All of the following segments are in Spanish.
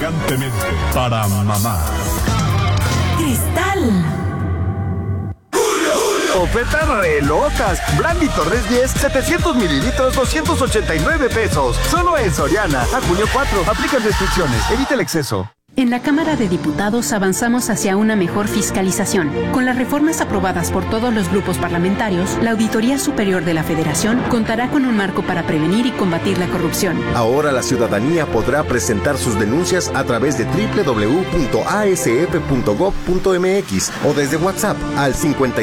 Elegantemente para mamá. Cristal. Ofertas re locas. Brandy Torres 10, 700 mililitros, 289 pesos. Solo en Soriana. A junio 4. Aplican restricciones. Evita el exceso. En la Cámara de Diputados avanzamos hacia una mejor fiscalización. Con las reformas aprobadas por todos los grupos parlamentarios, la Auditoría Superior de la Federación contará con un marco para prevenir y combatir la corrupción. Ahora la ciudadanía podrá presentar sus denuncias a través de www.asf.gov.mx o desde WhatsApp al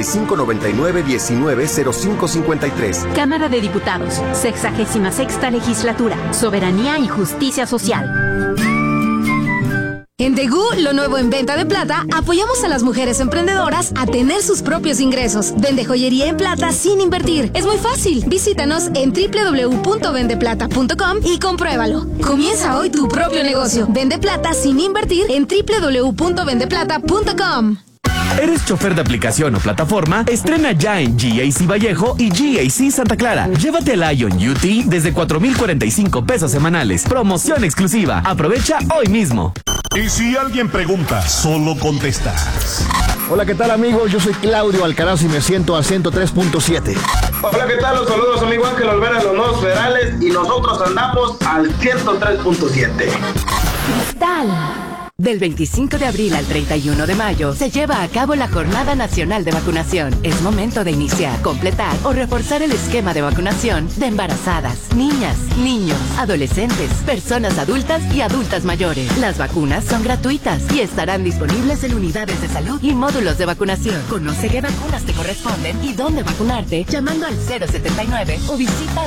5599-190553. Cámara de Diputados, 66ª Legislatura, Soberanía y Justicia Social. En Tegu, lo nuevo en venta de plata, apoyamos a las mujeres emprendedoras a tener sus propios ingresos. Vende joyería en plata sin invertir. Es muy fácil. Visítanos en www.vendeplata.com y compruébalo. Comienza hoy tu propio negocio. Vende plata sin invertir en www.vendeplata.com. ¿Eres chofer de aplicación o plataforma? Estrena ya en GAC Vallejo y GAC Santa Clara. Llévate el Ion UT desde 4,045 pesos semanales. Promoción exclusiva. Aprovecha hoy mismo. Y si alguien pregunta, solo contestas. Hola, ¿qué tal, amigos? Yo soy Claudio Alcaraz y me siento a 103.7. Hola, ¿qué tal? Los saludos, amigo Ángel Olvera, los nuevos federales, y nosotros andamos al 103.7. Cristal. Del 25 de abril al 31 de mayo se lleva a cabo la Jornada Nacional de Vacunación. Es momento de iniciar, completar o reforzar el esquema de vacunación de embarazadas, niñas, niños, adolescentes, personas adultas y adultas mayores. Las vacunas son gratuitas y estarán disponibles en unidades de salud y módulos de vacunación. Conoce qué vacunas te corresponden y dónde vacunarte llamando al 079 o visita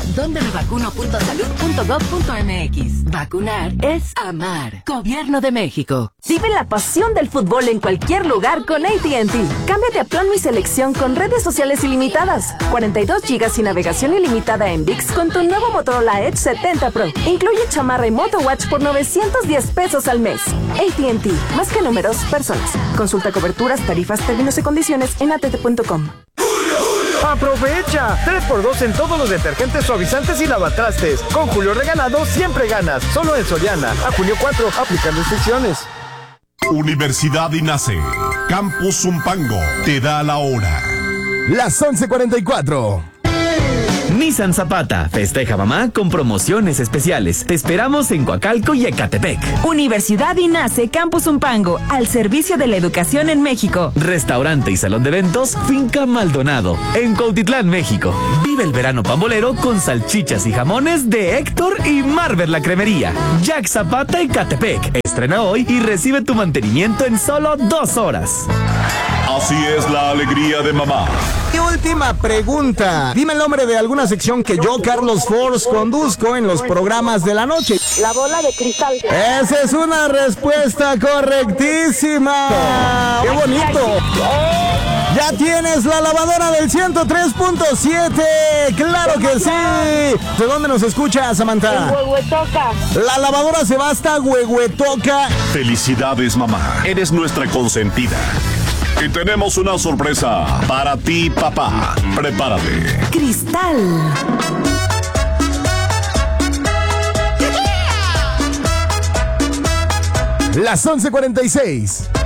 dondemevacuno.salud.gov.mx. Vacunar es amar. Gobierno de México. Vive la pasión del fútbol en cualquier lugar con AT&T. Cámbiate a plan Mi Selección con redes sociales ilimitadas, 42 GB y navegación ilimitada en ViX con tu nuevo Motorola Edge 70 Pro. Incluye chamarra y MotoWatch por 910 pesos al mes. AT&T, más que números, personas. Consulta coberturas, tarifas, términos y condiciones en att.com. ¡Aprovecha! 3x2 en todos los detergentes, suavizantes y lavatrastes. Con Julio Regalado siempre ganas. Solo en Soriana. A junio 4. Aplican restricciones. Universidad INACE. Campus Zumpango. Te da la hora. Las 11:44. Nissan Zapata. Festeja mamá con promociones especiales. Te esperamos en Coacalco y Ecatepec. Universidad INACE Campus Zumpango, al servicio de la educación en México. Restaurante y salón de eventos Finca Maldonado, en Cuautitlán, México. Vive el verano pambolero con salchichas y jamones de Héctor y Marvel la Cremería. Jack Zapata Ecatepec. Estrena hoy y recibe tu mantenimiento en solo 2 horas. Así es la alegría de mamá. Y última pregunta. Dime el nombre de alguna sección que yo, Carlos Force, conduzco en los programas de la noche. La bola de cristal. Esa es una respuesta correctísima. ¡Qué bonito! Ya tienes la lavadora del 103.7. ¡Claro que sí! ¿De dónde nos escuchas, Samantha? En Huehuetoca. La lavadora se va hasta Huehuetoca. Felicidades, mamá. Eres nuestra consentida. Y tenemos una sorpresa para ti, papá. Prepárate. Cristal. Las 11:46.